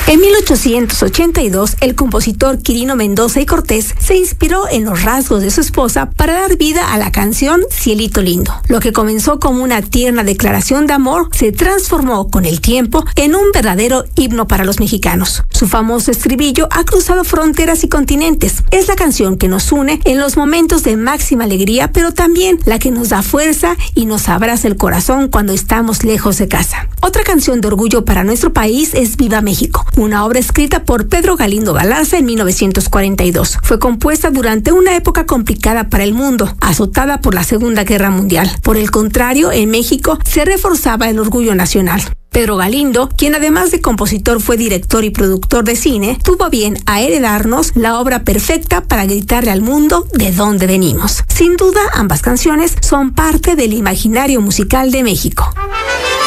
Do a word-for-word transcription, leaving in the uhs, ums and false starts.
En mil ochocientos ochenta y dos, el compositor Quirino Mendoza y Cortés se inspiró en los rasgos de su esposa para dar vida a la canción Cielito Lindo. Lo que comenzó como una tierna declaración de amor se transformó con el tiempo en un verdadero himno para los mexicanos. Su famoso estribillo ha cruzado fronteras y continentes. Es la canción que nos une en los momentos de máxima alegría, pero también la que nos da fuerza y nos abraza el corazón cuando estamos lejos de casa. Otra canción de orgullo para nuestro país es Viva México, una obra escrita por Pedro Galindo Galarza en mil novecientos cuarenta y dos. Fue compuesta durante una época complicada para el mundo, azotada por la Segunda Guerra Mundial. Por el contrario, en México se reforzaba el orgullo nacional. Pedro Galindo, quien además de compositor fue director y productor de cine, tuvo bien a heredarnos la obra perfecta para gritarle al mundo de dónde venimos. Sin duda, ambas canciones son parte del imaginario musical de México.